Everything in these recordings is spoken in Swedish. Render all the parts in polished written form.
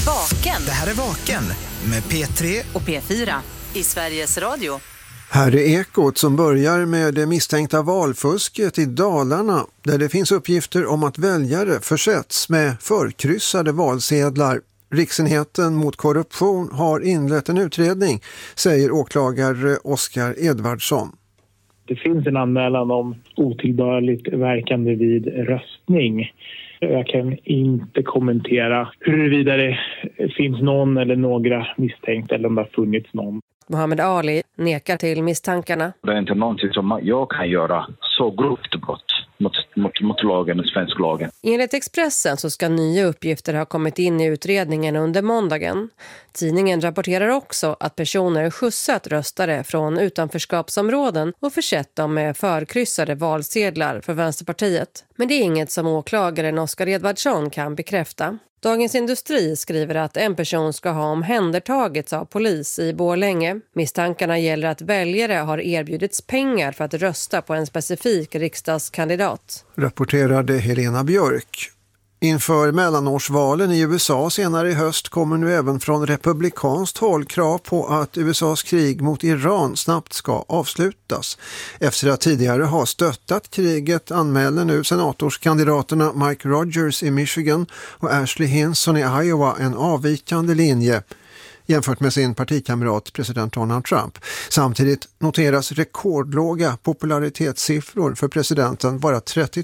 Vaken. Det här är Vaken med P3 och P4 i Sveriges Radio. Här är Ekot som börjar med det misstänkta valfusket i Dalarna, där det finns uppgifter om att väljare försätts med förkryssade valsedlar. Riksenheten mot korruption har inlett en utredning, säger åklagare Oskar Edvardsson. Det finns en anmälan om otillbörligt verkande vid röstning. Jag kan inte kommentera huruvida det finns någon eller några misstänkta eller om det har funnits någon. Mohammed Ali nekar till misstankarna. Det är inte någonting som jag kan göra så grovt brott mot lagen och svensk lagen. Enligt Expressen så ska nya uppgifter ha kommit in i utredningen under måndagen. Tidningen rapporterar också att personer skjutsat röstare från utanförskapsområden och försett dem med förkryssade valsedlar för Vänsterpartiet. Men det är inget som åklagaren Oskar Edvardsson kan bekräfta. Dagens Industri skriver att en person ska ha omhändertagits av polis i Borlänge. Misstankarna gäller att väljare har erbjudits pengar för att rösta på en specifik riksdagskandidat. Rapporterade Helena Björk. Inför mellanårsvalen i USA senare i höst kommer nu även från republikanskt håll krav på att USAs krig mot Iran snabbt ska avslutas. Efter att tidigare ha stöttat kriget anmäler nu senatorskandidaterna Mike Rogers i Michigan och Ashley Hinson i Iowa en avvikande linje jämfört med sin partikamrat president Donald Trump. Samtidigt noteras rekordlåga popularitetssiffror för presidenten. Bara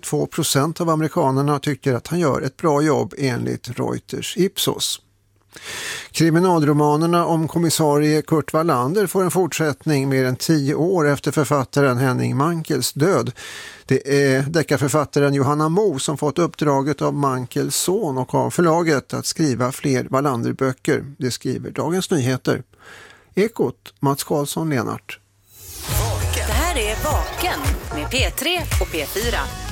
32% av amerikanerna tycker att han gör ett bra jobb enligt Reuters Ipsos. Kriminalromanerna om kommissarie Kurt Wallander får en fortsättning mer än 10 år efter författaren Henning Mankels död. Det är deckarförfattaren Johanna Mo som fått uppdraget av Mankels son och av förlaget att skriva fler Wallander-böcker. Det skriver Dagens Nyheter. Ekot, Mats Karlsson, Lennart. Det här är Vaken med P3 och P4.